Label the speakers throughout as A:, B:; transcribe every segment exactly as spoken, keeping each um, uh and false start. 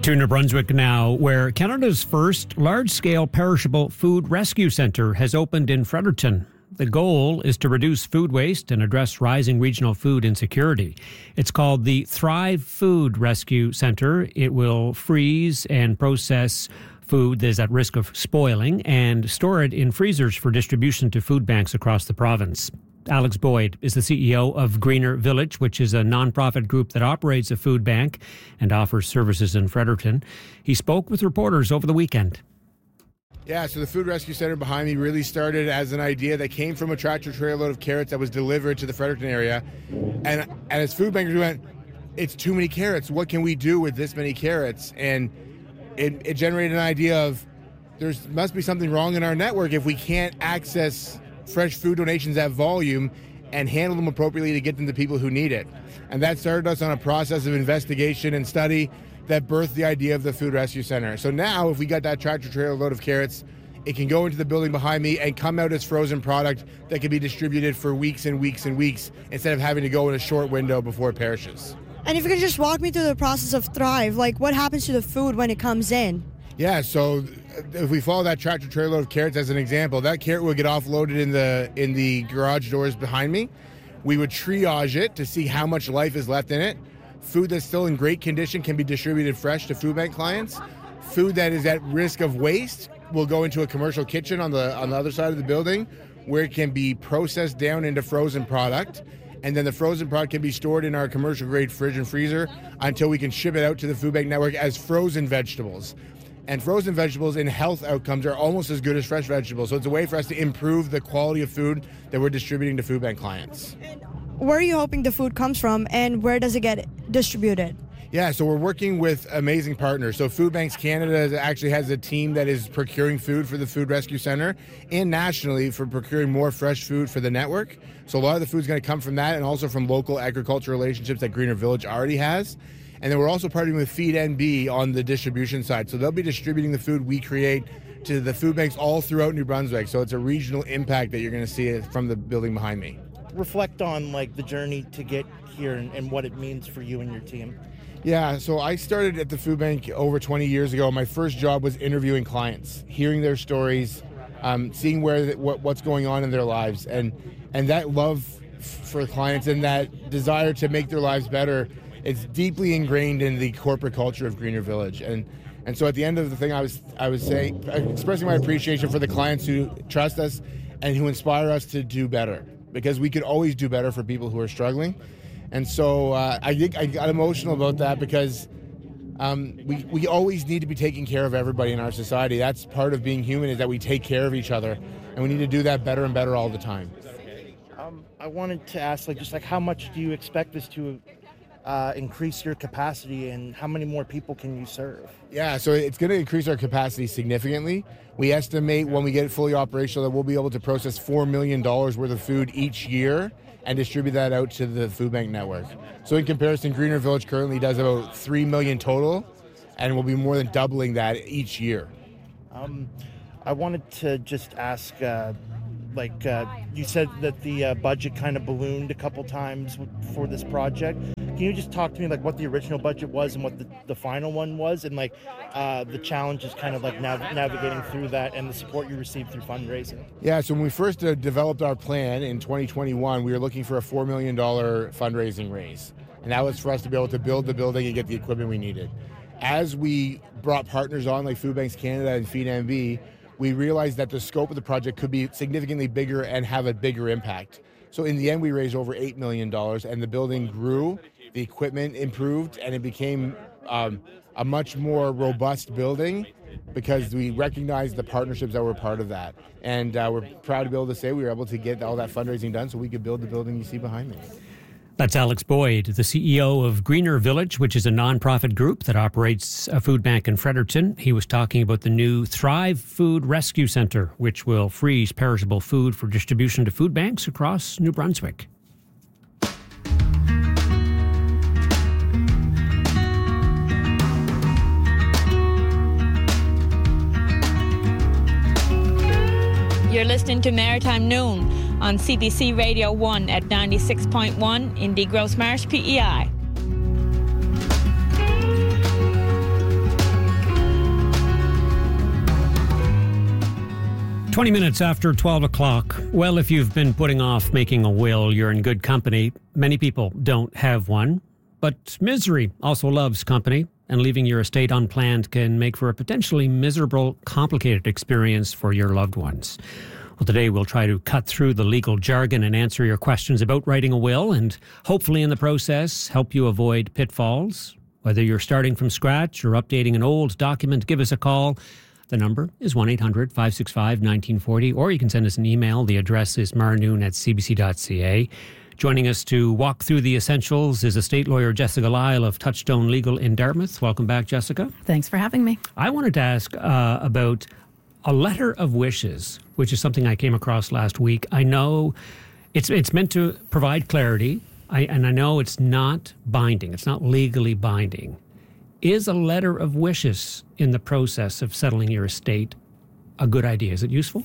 A: To New Brunswick now, where Canada's first large-scale perishable food rescue centre has opened in Fredericton. The goal is to reduce food waste and address rising regional food insecurity. It's called the Thrive Food Rescue Centre. It will freeze and process food that is at risk of spoiling and store it in freezers for distribution to food banks across the province. Alex Boyd is the C E O of Greener Village, which is a nonprofit group that operates a food bank and offers services in Fredericton. He spoke with reporters over the weekend.
B: Yeah, so the Food Rescue Centre behind me really started as an idea that came from a tractor trailer load of carrots that was delivered to the Fredericton area. And, and as food bankers, we went, it's too many carrots. What can we do with this many carrots? And it, it generated an idea of there must be something wrong in our network if we can't access fresh food donations at volume and handle them appropriately to get them to people who need it. And that started us on a process of investigation and study that birthed the idea of the Food Rescue Centre. So now, if we got that tractor trailer load of carrots, it can go into the building behind me and come out as frozen product that can be distributed for weeks and weeks and weeks instead of having to go in a short window before it perishes.
C: And if you could just walk me through the process of Thrive, like what happens to the food when it comes in?
B: Yeah, so if we follow that tractor trailer load of carrots as an example, that carrot would get offloaded in the in the garage doors behind me. We would triage it to see how much life is left in it. Food that's still in great condition can be distributed fresh to food bank clients. Food that is at risk of waste will go into a commercial kitchen on the on the other side of the building where it can be processed down into frozen product. And then the frozen product can be stored in our commercial grade fridge and freezer until we can ship it out to the food bank network as frozen vegetables. And frozen vegetables in health outcomes are almost as good as fresh vegetables. So it's a way for us to improve the quality of food that we're distributing to food bank clients.
C: Where are you hoping the food comes from and where does it get distributed?
B: Yeah, so we're working with amazing partners. So Food Banks Canada actually has a team that is procuring food for the Food Rescue Centre and nationally for procuring more fresh food for the network. So a lot of the food's going to come from that and also from local agricultural relationships that Greener Village already has. And then we're also partnering with Feed N B on the distribution side. So they'll be distributing the food we create to the food banks all throughout New Brunswick. So it's a regional impact that you're going to see from the building behind me.
D: Reflect on like the journey to get here and, and what it means for you and your team.
B: Yeah, so I started at the food bank over twenty years ago. My first job was interviewing clients, hearing their stories, um, seeing where what, what's going on in their lives, and and that love for clients and that desire to make their lives better, it's deeply ingrained in the corporate culture of Greener Village. And and so at the end of the thing, I was I was saying, expressing my appreciation for the clients who trust us and who inspire us to do better, because we could always do better for people who are struggling. And so uh, I think I got emotional about that because um, we, we always need to be taking care of everybody in our society. That's part of being human, is that we take care of each other, and we need to do that better and better all the time.
D: Um, I wanted to ask, like, just like how much do you expect this to uh, increase your capacity, and how many more people can you serve?
B: Yeah, so it's going to increase our capacity significantly. We estimate when we get it fully operational that we'll be able to process four million dollars worth of food each year and distribute that out to the food bank network. So in comparison, Greener Village currently does about three million total, and we'll be more than doubling that each year.
D: Um, I wanted to just ask, uh, like uh, you said that the uh, budget kind of ballooned a couple times for this project. Can you just talk to me like what the original budget was and what the, the final one was, and like uh, the challenges kind of like nav- navigating through that and the support you received through fundraising?
B: Yeah, so when we first uh, developed our plan in twenty twenty-one, we were looking for a four million dollars fundraising raise. And that was for us to be able to build the building and get the equipment we needed. As we brought partners on like Food Banks Canada and Feed N B, we realized that the scope of the project could be significantly bigger and have a bigger impact. So in the end, we raised over eight million dollars, and the building grew, the equipment improved, and it became um, a much more robust building because we recognized the partnerships that were part of that. And uh, we're proud to be able to say we were able to get all that fundraising done so we could build the building you see behind me.
A: That's Alex Boyd, the C E O of Greener Village, which is a nonprofit group that operates a food bank in Fredericton. He was talking about the new Thrive Food Rescue Centre, which will freeze perishable food for distribution to food banks across New Brunswick.
E: You're listening to Maritime Noon on C B C Radio one at ninety-six point one in the Gross Marsh P E I.
A: twenty minutes after twelve o'clock. Well, if you've been putting off making a will, you're in good company. Many people don't have one, but misery also loves company, and leaving your estate unplanned can make for a potentially miserable, complicated experience for your loved ones. Well, today we'll try to cut through the legal jargon and answer your questions about writing a will, and hopefully in the process help you avoid pitfalls. Whether you're starting from scratch or updating an old document, give us a call. The number is one eight hundred five six five one nine four zero, or you can send us an email. The address is marnoon at c b c dot c a. Joining us to walk through the essentials is estate lawyer Jessica Lyle of Touchstone Legal in Dartmouth. Welcome back, Jessica.
F: Thanks for having me.
A: I wanted to ask uh, about a letter of wishes, which is something I came across last week. I know it's it's meant to provide clarity, I, and I know it's not binding. It's not legally binding. Is a letter of wishes in the process of settling your estate a good idea? Is it useful?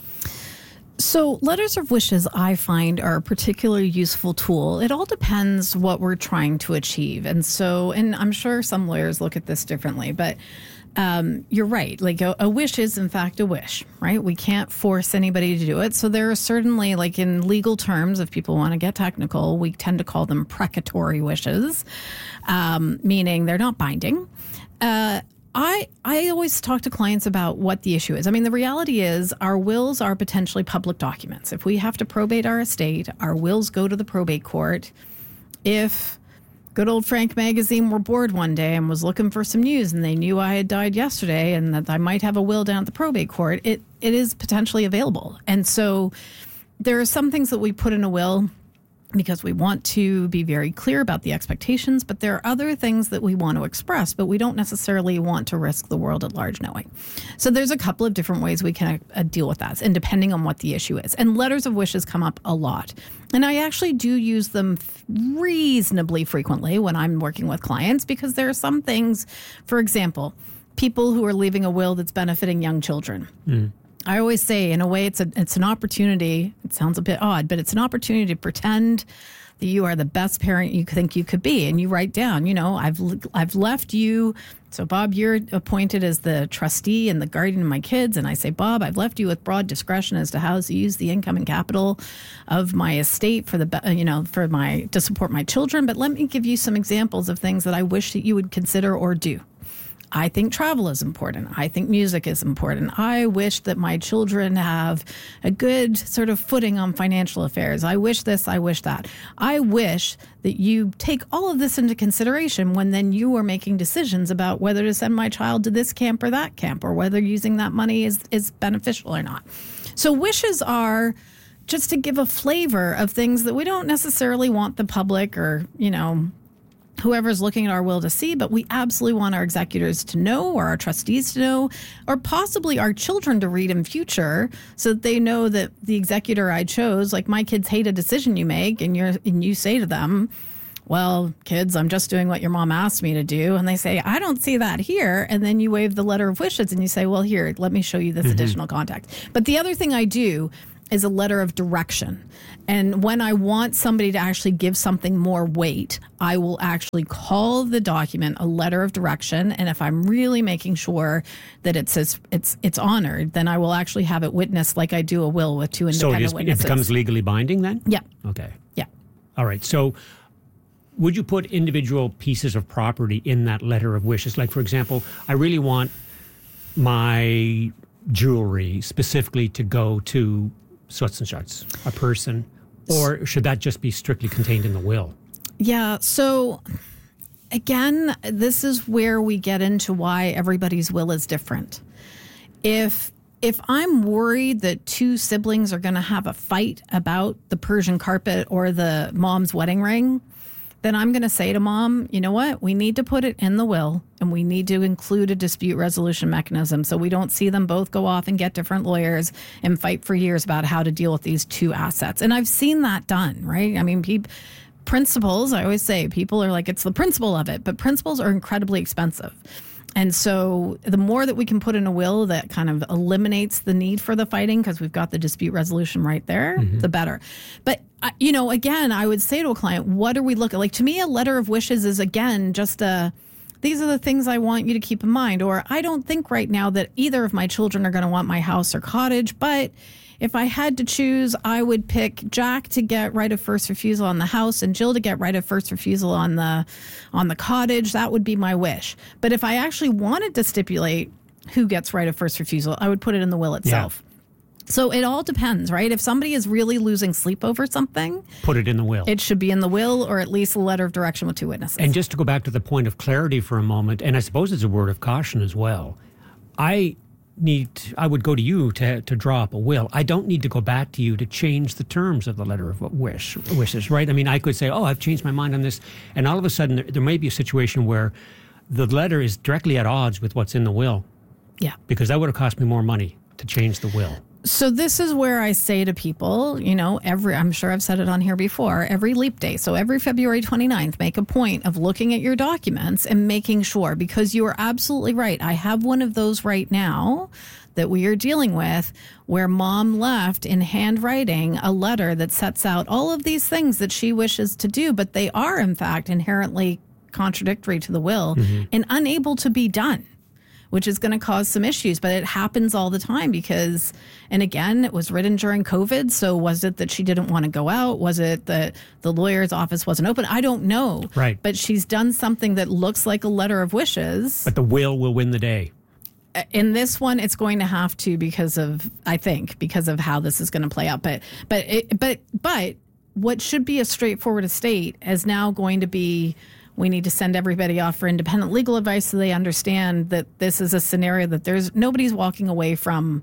F: So letters of wishes, I find, are a particularly useful tool. It all depends what we're trying to achieve. And so, and I'm sure some lawyers look at this differently, but um, you're right. Like a, a wish is, in fact, a wish, right? We can't force anybody to do it. So there are certainly, like in legal terms, if people want to get technical, we tend to call them precatory wishes, um, meaning they're not binding. Uh, I I always talk to clients about what the issue is. I mean, the reality is our wills are potentially public documents. If we have to probate our estate, our wills go to the probate court. If good old Frank Magazine were bored one day and was looking for some news and they knew I had died yesterday and that I might have a will down at the probate court, it it is potentially available. And so there are some things that we put in a will because we want to be very clear about the expectations, but there are other things that we want to express, but we don't necessarily want to risk the world at large knowing. So there's a couple of different ways we can uh, deal with that, and depending on what the issue is. And letters of wishes come up a lot. And I actually do use them reasonably frequently when I'm working with clients, because there are some things, for example, people who are leaving a will that's benefiting young children. Mm. I always say, in a way, it's a it's an opportunity. It sounds a bit odd, but it's an opportunity to pretend that you are the best parent you think you could be, and you write down, you know, I've I've left you. So, Bob, you're appointed as the trustee and the guardian of my kids, and I say, Bob, I've left you with broad discretion as to how to use the income and capital of my estate for the you know for my to support my children. But let me give you some examples of things that I wish that you would consider or do. I think travel is important. I think music is important. I wish that my children have a good sort of footing on financial affairs. I wish this, I wish that. I wish that you take all of this into consideration when then you are making decisions about whether to send my child to this camp or that camp, or whether using that money is, is beneficial or not. So wishes are just to give a flavor of things that we don't necessarily want the public or, you know, whoever's looking at our will to see, but we absolutely want our executors to know, or our trustees to know, or possibly our children to read in future, so that they know that the executor I chose, like my kids hate a decision you make, and you're and you say to them, well, kids, I'm just doing what your mom asked me to do. And they say, I don't see that here. And then you wave the letter of wishes and you say, well, here, let me show you this mm-hmm. additional context. But the other thing I do is a letter of direction. And when I want somebody to actually give something more weight, I will actually call the document a letter of direction. And if I'm really making sure that it says it's it's honored, then I will actually have it witnessed like I do a will with two independent
A: so it is,
F: witnesses.
A: It becomes legally binding then?
F: Yeah.
A: Okay.
F: Yeah.
A: All right. So would you put individual pieces of property in that letter of wishes? Like, for example, I really want my jewelry specifically to go to such and such, a person, or should that just be strictly contained in the will?
F: Yeah, so again, this is where we get into why everybody's will is different. If if I'm worried that two siblings are going to have a fight about the Persian carpet or the mom's wedding ring, then I'm going to say to mom, you know what? We need to put it in the will, and we need to include a dispute resolution mechanism so we don't see them both go off and get different lawyers and fight for years about how to deal with these two assets. And I've seen that done, right? I mean, people, principles, I always say, people are like, it's the principle of it, but principles are incredibly expensive. And so the more that we can put in a will that kind of eliminates the need for the fighting, because we've got the dispute resolution right there, mm-hmm. the better. But, uh, you know, again, I would say to a client, what are we looking like? To me, a letter of wishes is, again, just a these are the things I want you to keep in mind. Or I don't think right now that either of my children are going to want my house or cottage, but if I had to choose, I would pick Jack to get right of first refusal on the house and Jill to get right of first refusal on the on the cottage. That would be my wish. But if I actually wanted to stipulate who gets right of first refusal, I would put it in the will itself. Yeah. So it all depends, right? If somebody is really losing sleep over something,
A: put it in the will.
F: It should be in the will, or at least a letter of direction with two witnesses.
A: And just to go back to the point of clarity for a moment, and I suppose it's a word of caution as well. I need I would go to you to to draw up a will. I don't need to go back to you to change the terms of the letter of wish wishes, right? I mean, I could say, oh, I've changed my mind on this, and all of a sudden there, there may be a situation where the letter is directly at odds with what's in the will.
F: Yeah.
A: Because that would have cost me more money to change the will.
F: So this is where I say to people, you know, every, I'm sure I've said it on here before, every leap day. So every February twenty-ninth, make a point of looking at your documents and making sure, because you are absolutely right. I have one of those right now that we are dealing with where mom left in handwriting a letter that sets out all of these things that she wishes to do, but they are in fact inherently contradictory to the will mm-hmm. and unable to be done, which is going to cause some issues. But it happens all the time because, and again, it was written during COVID. So was it that she didn't want to go out? Was it that the lawyer's office wasn't open? I don't know.
A: Right.
F: But she's done something that looks like a letter of wishes.
A: But the will will win the day.
F: In this one, it's going to have to because of, I think, because of how this is going to play out. But, but, it, but, but what should be a straightforward estate is now going to be, we need to send everybody off for independent legal advice so they understand that this is a scenario that there's nobody's walking away from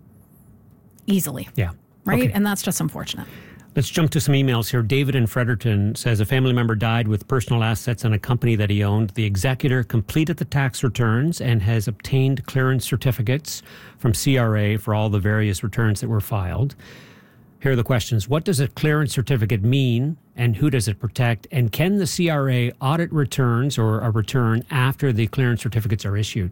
F: easily.
A: Yeah.
F: Right?
A: Okay.
F: And that's just unfortunate.
A: Let's jump to some emails here. David in Fredericton says a family member died with personal assets in a company that he owned. The executor completed the tax returns and has obtained clearance certificates from C R A for all the various returns that were filed. Here are the questions. What does a clearance certificate mean and who does it protect? And can the C R A audit returns or a return after the clearance certificates are issued?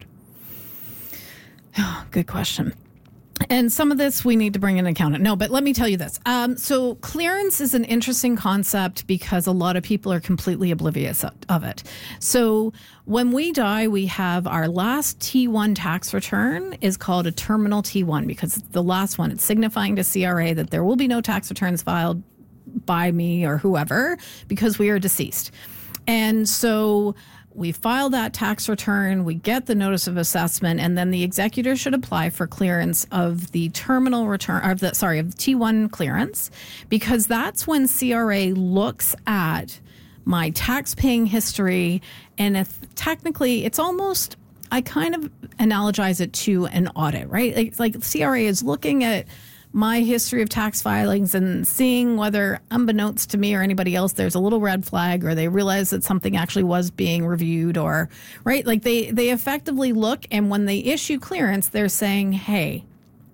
F: Oh, good question. And some of this we need to bring in an accountant. No, but let me tell you this. Um, so clearance is an interesting concept because a lot of people are completely oblivious of it. So when we die, we have our last T one tax return is called a terminal T one because it's the last one. It's signifying to C R A that there will be no tax returns filed by me or whoever because we are deceased. And so we file that tax return, we get the notice of assessment, and then the executor should apply for clearance of the terminal return, of the sorry, of the T one clearance, because that's when C R A looks at my tax-paying history, and if technically it's almost, I kind of analogize it to an audit, right? Like, like C R A is looking at my history of tax filings and seeing whether, unbeknownst to me or anybody else, there's a little red flag or they realize that something actually was being reviewed or, right? Like they, they effectively look, and when they issue clearance, they're saying, hey,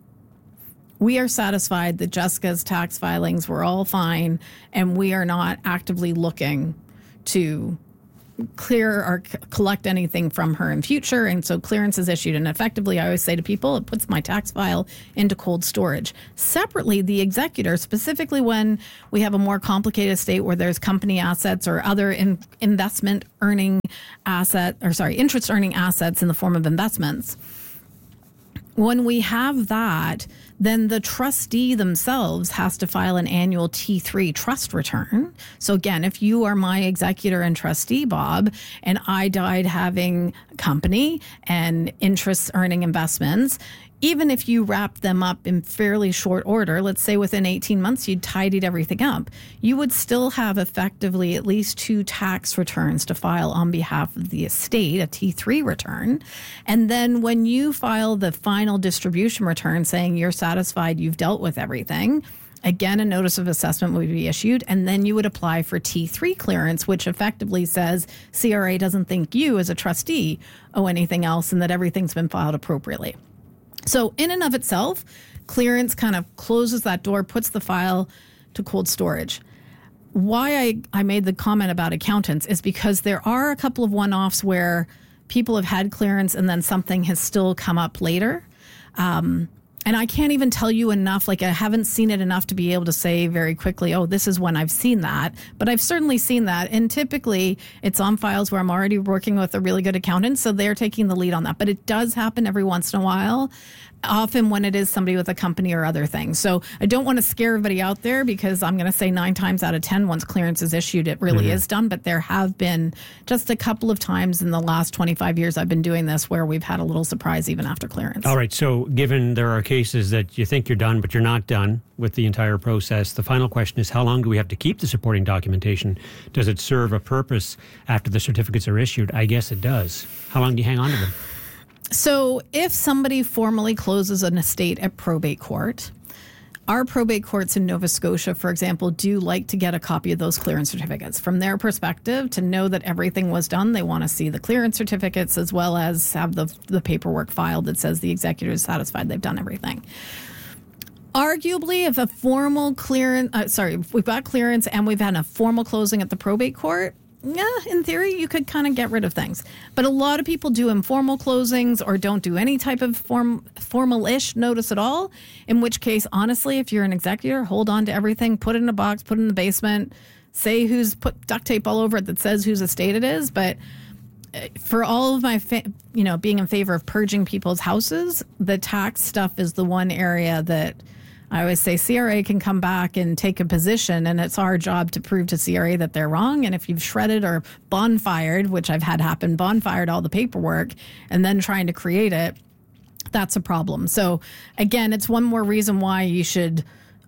F: we are satisfied that Jessica's tax filings were all fine and we are not actively looking to clear or c- collect anything from her in future. And so clearance is issued. And effectively, I always say to people, it puts my tax file into cold storage. Separately, the executor, specifically when we have a more complicated estate where there's company assets or other in- investment earning asset, or sorry, interest earning assets in the form of investments. When we have that, then the trustee themselves has to file an annual T three trust return. So again, if you are my executor and trustee, Bob, and I died having a company and interest earning investments, even if you wrapped them up in fairly short order, let's say within eighteen months, you'd tidied everything up, you would still have effectively at least two tax returns to file on behalf of the estate, a T three return. And then when you file the final distribution return saying you're satisfied, you've dealt with everything, again, a notice of assessment would be issued, and then you would apply for T three clearance, which effectively says C R A doesn't think you as a trustee owe anything else and that everything's been filed appropriately. So in and of itself, clearance kind of closes that door, puts the file to cold storage. Why I, I made the comment about accountants is because there are a couple of one-offs where people have had clearance and then something has still come up later. Um, And I can't even tell you enough, like I haven't seen it enough to be able to say very quickly, oh, this is when I've seen that. But I've certainly seen that. And typically it's on files where I'm already working with a really good accountant. So they're taking the lead on that. But it does happen every once in a while, often when it is somebody with a company or other things. So I don't want to scare everybody out there because I'm going to say nine times out of ten, once clearance is issued, it really mm-hmm. is done. But there have been just a couple of times in the last twenty-five years I've been doing this where we've had a little surprise even after clearance.
A: All right. So given there are cases that you think you're done, but you're not done with the entire process, the final question is, how long do we have to keep the supporting documentation? Does it serve a purpose after the certificates are issued? I guess it does. How long do you hang on to them?
F: So if somebody formally closes an estate at probate court, our probate courts in Nova Scotia, for example, do like to get a copy of those clearance certificates. From their perspective, to know that everything was done, they want to see the clearance certificates as well as have the, the paperwork filed that says the executor is satisfied they've done everything. Arguably, if a formal clearance, uh, sorry, if we've got clearance and we've had a formal closing at the probate court, yeah, in theory, you could kind of get rid of things. But a lot of people do informal closings or don't do any type of form, formal-ish notice at all, in which case, honestly, if you're an executor, hold on to everything, put it in a box, put it in the basement, say who's put duct tape all over it that says whose estate it is. But for all of my, fa- you know, being in favor of purging people's houses, the tax stuff is the one area that I always say C R A can come back and take a position, and it's our job to prove to C R A that they're wrong. And if you've shredded or bonfired, which I've had happen, bonfired all the paperwork and then trying to create it, that's a problem. So again, it's one more reason why you should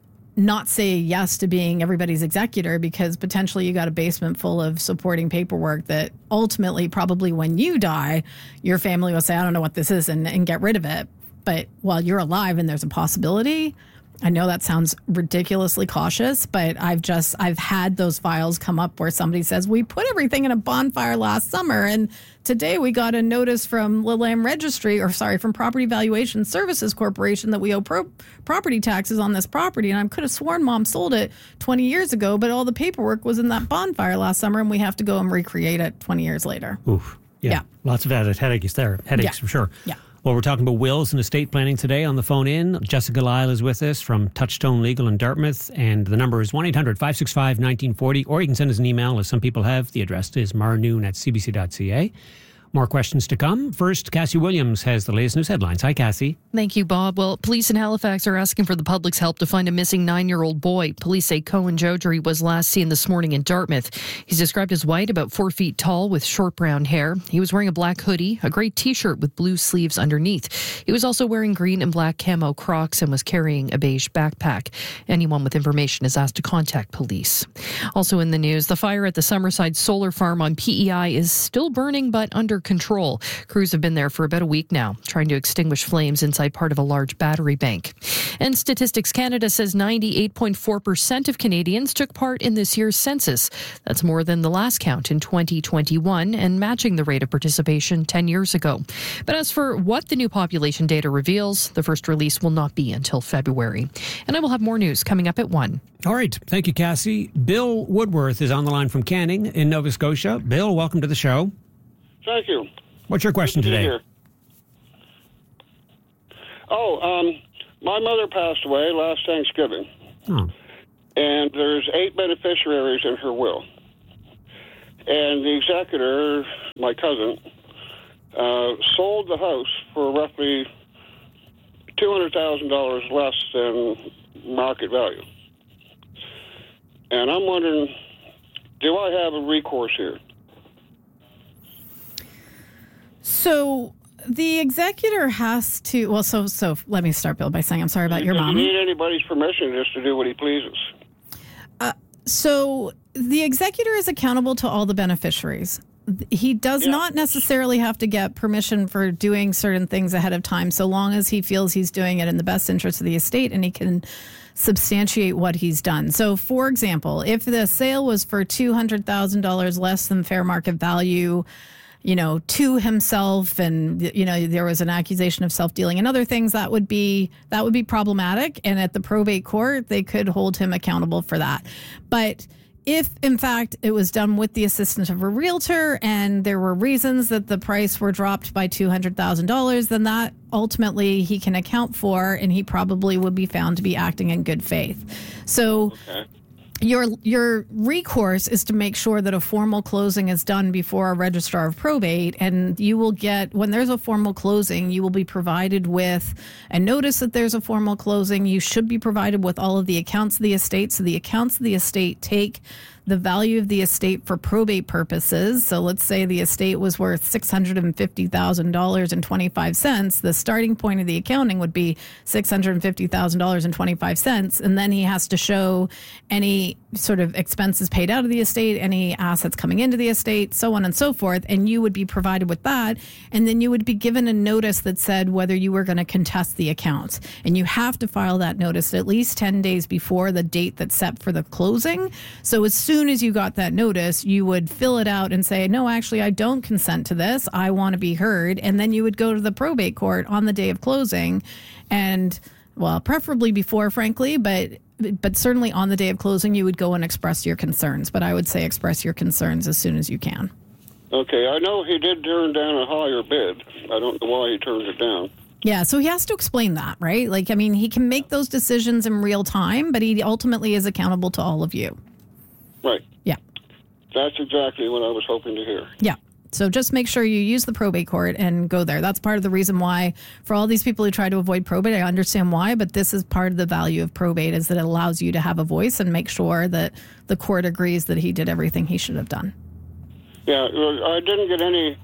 F: not say yes to being everybody's executor, because potentially you got a basement full of supporting paperwork that ultimately probably when you die, your family will say, I don't know what this is, and, and get rid of it. But while you're alive and there's a possibility, I know that sounds ridiculously cautious, but I've just, I've had those files come up where somebody says, we put everything in a bonfire last summer, and today we got a notice from Lilam Registry, or sorry, from Property Valuation Services Corporation that we owe pro- property taxes on this property. And I could have sworn Mom sold it twenty years ago, but all the paperwork was in that bonfire last summer, and we have to go and recreate it twenty years later.
A: Oof. Yeah. yeah. Lots of headaches there. Headaches
F: yeah.
A: for sure.
F: Yeah.
A: Well, we're talking about wills and estate planning today on the phone in. Jessica Lyle is with us from Touchstone Legal in Dartmouth, and the number is one eight hundred five six five one nine four zero, or you can send us an email, as some people have. The address is marnoon at c b c dot c a. More questions to come. First, Cassie Williams has the latest news headlines. Hi, Cassie.
G: Thank you, Bob. Well, police in Halifax are asking for the public's help to find a missing nine-year-old boy. Police say Cohen Jodry was last seen this morning in Dartmouth. He's described as white, about four feet tall, with short brown hair. He was wearing a black hoodie, a gray T-shirt with blue sleeves underneath. He was also wearing green and black camo Crocs and was carrying a beige backpack. Anyone with information is asked to contact police. Also in the news, the fire at the Summerside Solar Farm on P E I is still burning, but under control. Crews have been there for about a week now, trying to extinguish flames inside part of a large battery bank. And Statistics Canada says ninety-eight point four percent of Canadians took part in this year's census. That's more than the last count in twenty twenty-one and matching the rate of participation ten years ago. But as for what the new population data reveals, the first release will not be until February. And I will have more news coming up at one.
A: All right. Thank you, Cassie. Bill Woodworth is on the line from Canning in Nova Scotia. Bill, welcome to the show.
H: Thank you.
A: What's your question
H: Good to be
A: today?
H: here. Oh, um, my mother passed away last Thanksgiving.
A: Oh.
H: And there's eight beneficiaries in her will. And the executor, my cousin, uh, sold the house for roughly two hundred thousand dollars less than market value. And I'm wondering, do I have a recourse here?
F: So the executor has to, well, so so let me start, Bill, by saying I'm sorry about your mom.
H: Does he need anybody's permission just to do what he pleases?
F: Uh, so the executor is accountable to all the beneficiaries. He does
H: yeah.
F: not necessarily have to get permission for doing certain things ahead of time, so long as he feels he's doing it in the best interest of the estate and he can substantiate what he's done. So, for example, if the sale was for two hundred thousand dollars less than fair market value, you know, to himself, and, you know, there was an accusation of self-dealing and other things, that would be that would be problematic. And at the probate court, they could hold him accountable for that. But if, in fact, it was done with the assistance of a realtor and there were reasons that the price were dropped by two hundred thousand dollars, then that ultimately he can account for, and he probably would be found to be acting in good faith. So
H: Okay.
F: your your recourse is to make sure that a formal closing is done before a registrar of probate, and you will get, when there's a formal closing, you will be provided with a notice that there's a formal closing. You should be provided with all of the accounts of the estate. So the accounts of the estate take the value of the estate for probate purposes. So let's say the estate was worth six hundred fifty thousand dollars and twenty-five cents. The starting point of the accounting would be six hundred fifty thousand dollars and twenty-five cents. And then he has to show any sort of expenses paid out of the estate, any assets coming into the estate, so on and so forth. And you would be provided with that. And then you would be given a notice that said whether you were going to contest the accounts. And you have to file that notice at least ten days before the date that's set for the closing. So as soon as you got that notice, you would fill it out and say, no, actually, I don't consent to this. I want to be heard. And then you would go to the probate court on the day of closing and, well, preferably before, frankly, but but certainly on the day of closing, you would go and express your concerns. But I would say express your concerns as soon as you can.
H: Okay, I know he did turn down a higher bid. I don't know why he turned it down.
F: Yeah, so he has to explain that, right? Like, I mean, he can make those decisions in real time, but he ultimately is accountable to all of you.
H: Right.
F: Yeah.
H: That's exactly what I was hoping to hear.
F: Yeah. So just make sure you use the probate court and go there. That's part of the reason why, for all these people who try to avoid probate, I understand why, but this is part of the value of probate, is that it allows you to have a voice and make sure that the court agrees that he did everything he should have done.
H: Yeah, I didn't get any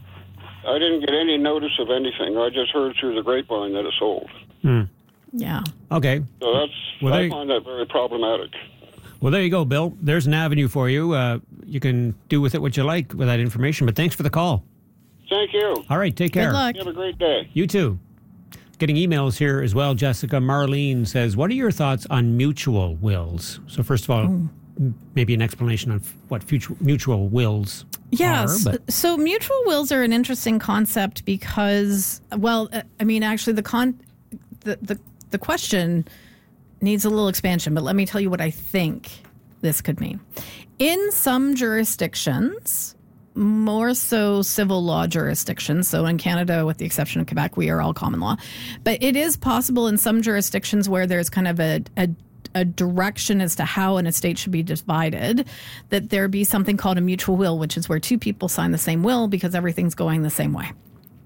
H: I didn't get any notice of anything. I just heard through the grapevine that it sold.
A: Hmm.
F: Yeah.
A: Okay.
H: So that's,
A: Well,
H: I
A: they-
H: find that very problematic.
A: Well, there you go, Bill. There's an avenue for you. Uh, you can do with it what you like with that information, but thanks for the call.
H: Thank you.
A: All right, take care.
F: Good luck.
H: Have a great day.
A: You too. Getting emails here as well. Jessica Marlene says, what are your thoughts on mutual wills? So first of all, m- maybe an explanation of what future, mutual wills
F: Yes.
A: are. But
F: So mutual wills are an interesting concept because, well, uh, I mean, actually, the con, the, the the question needs a little expansion, but let me tell you what I think this could mean. In some jurisdictions, more so civil law jurisdictions, so in Canada, with the exception of Quebec, we are all common law, but it is possible in some jurisdictions where there's kind of a, a a direction as to how an estate should be divided, that there be something called a mutual will, which is where two people sign the same will because everything's going the same way.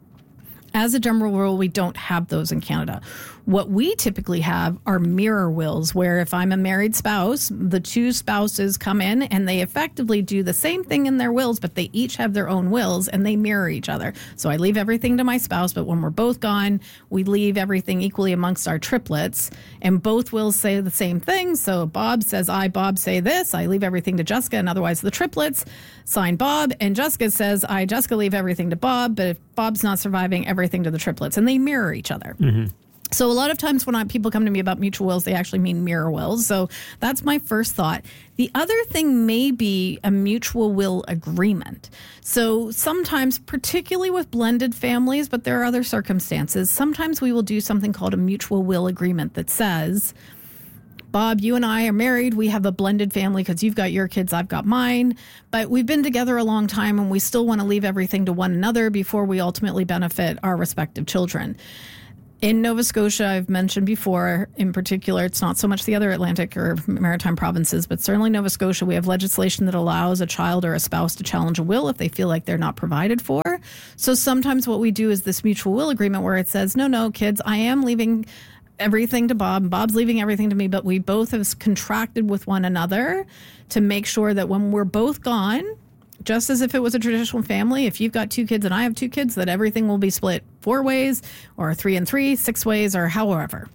F: As a general rule, we don't have those in Canada. What we typically have are mirror wills, where if I'm a married spouse, the two spouses come in and they effectively do the same thing in their wills, but they each have their own wills and they mirror each other. So I leave everything to my spouse, but when we're both gone, we leave everything equally amongst our triplets, and both wills say the same thing. So Bob says I, Bob say this, I leave everything to Jessica, and otherwise the triplets sign Bob, and Jessica says I, Jessica, leave everything to Bob, but if Bob's not surviving, everything to the triplets, and they mirror each other. Mm-hmm. So a lot of times when I, people come to me about mutual wills, they actually mean mirror wills. So that's my first thought. The other thing may be a mutual will agreement. So sometimes, particularly with blended families, but there are other circumstances, sometimes we will do something called a mutual will agreement that says, Bob, you and I are married. We have a blended family because you've got your kids, I've got mine. But we've been together a long time and we still want to leave everything to one another before we ultimately benefit our respective children. In Nova Scotia, I've mentioned before, in particular, it's not so much the other Atlantic or maritime provinces, but certainly Nova Scotia, we have legislation that allows a child or a spouse to challenge a will if they feel like they're not provided for. So sometimes what we do is this mutual will agreement where it says, no, no, kids, I am leaving everything to Bob, Bob's leaving everything to me, but we both have contracted with one another to make sure that when we're both gone, just as if it was a traditional family, if you've got two kids and I have two kids, that everything will be split four ways or three and three, six ways, or however.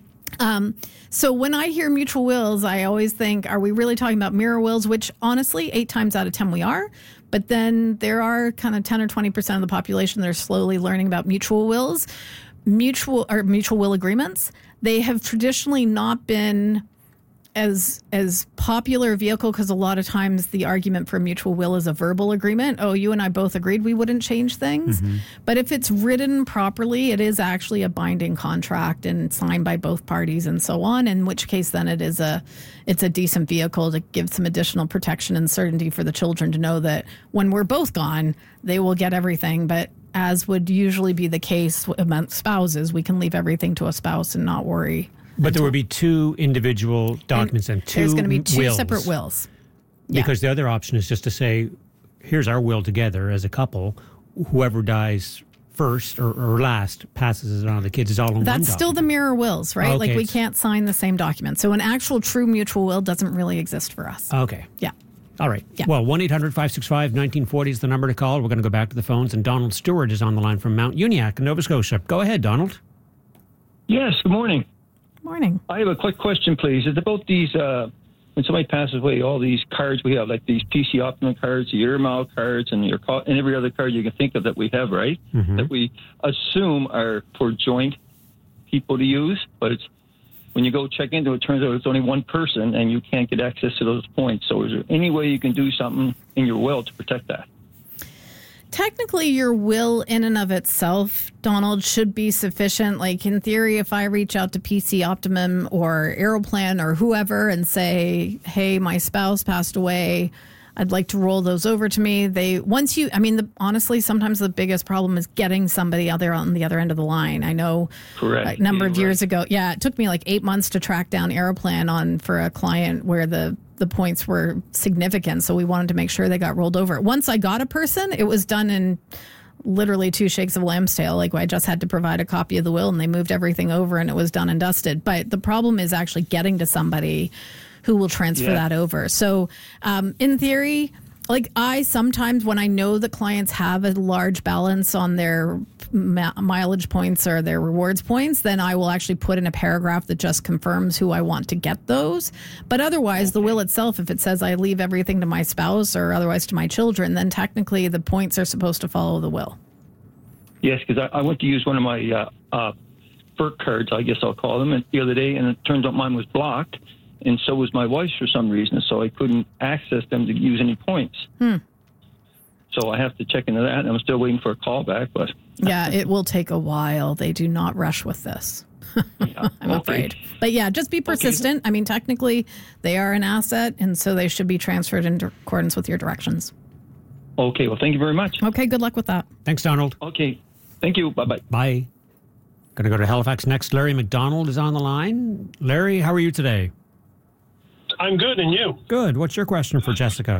F: Um, so when I hear mutual wills, I always think, are we really talking about mirror wills? Which honestly, eight times out of ten we are. But then there are kind of ten or twenty percent of the population that are slowly learning about mutual wills. Mutual or mutual will agreements, they have traditionally not been as as popular a vehicle, because a lot of times the argument for mutual will is a verbal agreement. Oh, you and I both agreed we wouldn't change things. Mm-hmm. But if it's written properly, it is actually a binding contract and signed by both parties and so on, in which case then it is a it's a decent vehicle to give some additional protection and certainty for the children to know that when we're both gone, they will get everything. But as would usually be the case among spouses, we can leave everything to a spouse and not worry.
A: But there would be two individual documents and, and two
F: There's going to be two
A: wills,
F: separate wills. Yeah.
A: Because the other option is just to say, here's our will together as a couple. Whoever dies first or, or last passes it on to the kids. Is all in one
F: That's still
A: document.
F: the mirror wills, right?
A: Okay,
F: like we
A: it's-
F: can't sign the same document. So an actual true mutual will doesn't really exist for us.
A: Okay.
F: Yeah.
A: All right.
F: Yeah.
A: Well, one eight hundred five six five one nine four zero is the number to call. We're going to go back to the phones, and Donald Stewart is on the line from Mount Uniacke, Nova Scotia. Go ahead, Donald.
I: Yes, good morning.
F: Morning.
I: I have a quick question, please. It's about these, uh, when somebody passes away, all these cards we have, like these P C Optimum cards, the Ear Mile cards, and your co- and every other card you can think of that we have, right?
A: Mm-hmm.
I: That we assume are for joint people to use, but it's when you go check into it, it turns out it's only one person, and you can't get access to those points. So is there any way you can do something in your will to protect that?
F: Technically, your will in and of itself, Donald, should be sufficient. Like in theory, if I reach out to P C Optimum or Aeroplan or whoever and say, hey, my spouse passed away, I'd like to roll those over to me. They once you, I mean, the, honestly, sometimes the biggest problem is getting somebody out there on the other end of the line. I know
I: Correct.
F: a number
I: yeah,
F: of years
I: right.
F: ago, yeah, it took me like eight months to track down Aeroplan on for a client where the the points were significant. So we wanted to make sure they got rolled over. Once I got a person, it was done in literally two shakes of a lamb's tail. Like I just had to provide a copy of the will and they moved everything over and it was done and dusted. But the problem is actually getting to somebody who will transfer
I: Yeah.
F: that over. So um, in theory, like I sometimes when I know that clients have a large balance on their ma- mileage points or their rewards points, then I will actually put in a paragraph that just confirms who I want to get those. But otherwise, the will itself, if it says I leave everything to my spouse or otherwise to my children, then technically the points are supposed to follow the will.
I: Yes, because I, I went to use one of my uh, uh, F E R C cards, I guess I'll call them, and the other day, and it turns out mine was blocked. And so was my wife's for some reason, so I couldn't access them to use any points.
F: Hmm.
I: So I have to check into that, and I'm still waiting for a call back. But
F: Yeah, it will take a while. They do not rush with this.
I: yeah,
F: I'm
I: okay.
F: afraid. But yeah, just be persistent. I mean, technically, they are an asset, and so they should be transferred in accordance with your directions.
I: Okay, well, thank you very much.
F: Okay, good luck with that.
A: Thanks, Donald.
I: Okay, thank you. Bye-bye.
A: Bye. Going to go to Halifax next. Larry McDonald is on the line. Larry, how are you today?
J: I'm good, and you?
A: Good. What's your question for Jessica?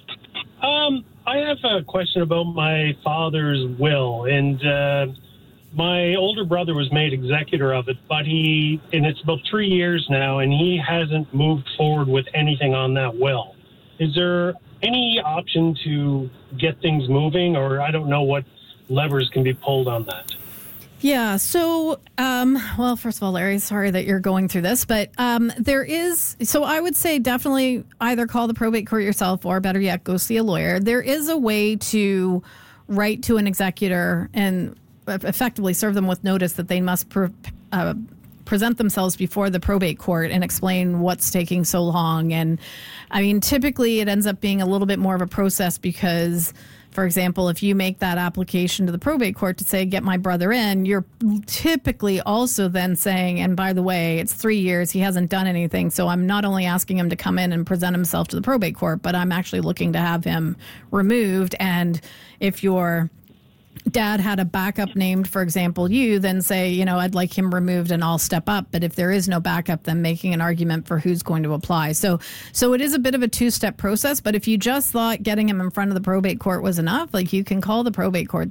J: Um, I have a question about my father's will, and uh, my older brother was made executor of it, but he, and it's about three years now, and he hasn't moved forward with anything on that will. Is there any option to get things moving, or I don't know what levers can be pulled on that?
F: Yeah. So, um, well, first of all, Larry, sorry that you're going through this, but um, there is, so I would say definitely either call the probate court yourself or better yet, go see a lawyer. There is a way to write to an executor and effectively serve them with notice that they must pre- uh, present themselves before the probate court and explain what's taking so long. And I mean, typically it ends up being a little bit more of a process because, for example, if you make that application to the probate court to say, get my brother in, you're typically also then saying, and by the way, it's three years, he hasn't done anything. So I'm not only asking him to come in and present himself to the probate court, but I'm actually looking to have him removed. And if you're dad had a backup named, for example, you, then say, you know, I'd like him removed and I'll step up. But if there is no backup, then making an argument for who's going to apply. So so it is a bit of a two-step process. But if you just thought getting him in front of the probate court was enough, like you can call the probate court